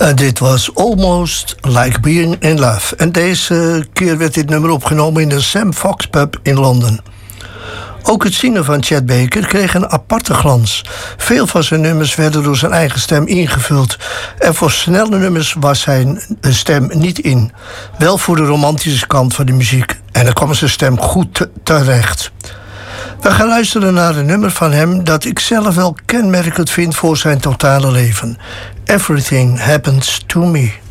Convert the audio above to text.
Dit was Almost Like Being in Love. En deze keer werd dit nummer opgenomen in de Sam Fox Pub in Londen. Ook het zingen van Chet Baker kreeg een aparte glans. Veel van zijn nummers werden door zijn eigen stem ingevuld. En voor snelle nummers was zijn stem niet in. Wel voor de romantische kant van de muziek. En daar kwam zijn stem goed terecht. We gaan luisteren naar een nummer van hem dat ik zelf wel kenmerkend vind voor zijn totale leven. Everything Happens to Me.